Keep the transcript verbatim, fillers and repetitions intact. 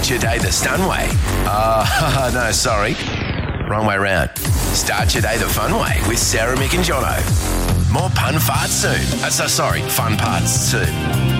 Start your day the stun way. Uh, no, sorry. Wrong way round. Start your day the fun way with Sarah, Mick and Jono. More pun farts soon. Uh, so sorry, fun parts soon.